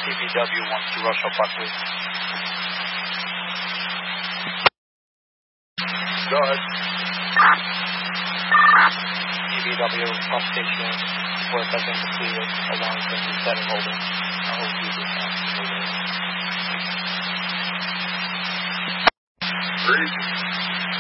TBW wants to rush up Buckley. Go ahead. TBW, pump station, work has been completed, along with the setting holding. I hope you do that. Breathe.